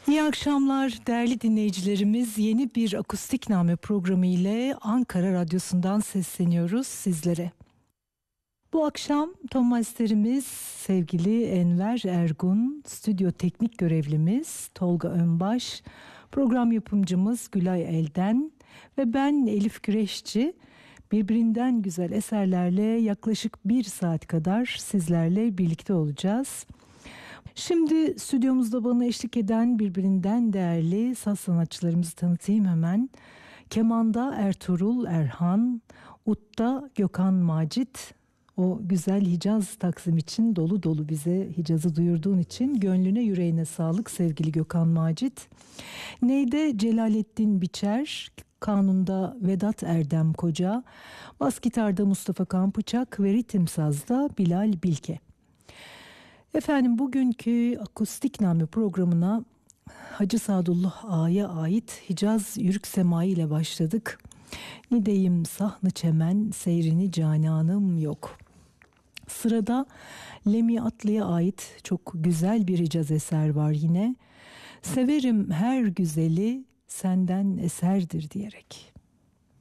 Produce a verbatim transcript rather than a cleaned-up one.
İyi akşamlar değerli dinleyicilerimiz. Yeni bir Akustikname programı ile Ankara Radyosu'ndan sesleniyoruz sizlere. Bu akşam ton masterimiz sevgili Enver Ergun, stüdyo teknik görevlimiz Tolga Önbaş, program yapımcımız Gülay Elden ve ben Elif Güreşçi. Birbirinden güzel eserlerle yaklaşık bir saat kadar sizlerle birlikte olacağız. Şimdi stüdyomuzda bana eşlik eden birbirinden değerli saz sanatçılarımızı tanıtayım hemen. Kemanda Ertuğrul Erhan, Ut'ta Gökhan Macit. O güzel Hicaz taksim için dolu dolu bize Hicaz'ı duyurduğun için gönlüne yüreğine sağlık sevgili Gökhan Macit. Neyde Celalettin Biçer, kanunda Vedat Erdem Koca, bas gitarda Mustafa Kanpıçak ve ritim sazda Bilal Bilke. Efendim bugünkü Akustikname programına Hacı Sadullah Ağa'ya ait Hicaz Yürük Semai ile başladık. Nideyim sahnı çemen seyrini cananım yok. Sırada Lemi Atlı'ya ait çok güzel bir Hicaz eser var yine. Severim her güzeli senden eserdir diyerek.